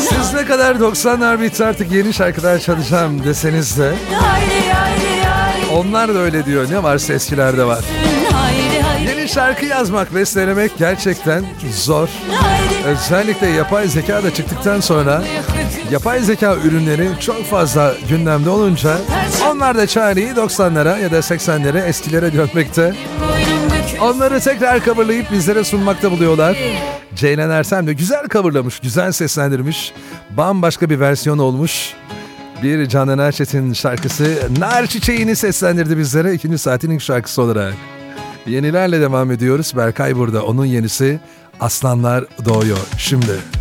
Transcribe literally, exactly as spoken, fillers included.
Siz ne kadar doksanlar bit artık yeni şarkılar çalacağım deseniz de onlar da öyle diyor. Ne varsa eskilerde var. Yeni şarkı yazmak, bestelemek gerçekten zor. Özellikle yapay zeka da çıktıktan sonra yapay zeka ürünleri çok fazla gündemde olunca onlar da çareyi doksanlara ya da seksenlere, eskilere dönmekte. Onları tekrar coverlayıp bizlere sunmakta buluyorlar. Ceylan Ersem de güzel coverlamış, güzel seslendirmiş. Bambaşka bir versiyon olmuş. Bir Canan Erçetin şarkısı Nar Çiçeği'ni seslendirdi bizlere ikinci saatin ilk şarkısı olarak. Yenilerle devam ediyoruz. Berkay burada. Onun yenisi Aslanlar Doğuyor. Şimdi.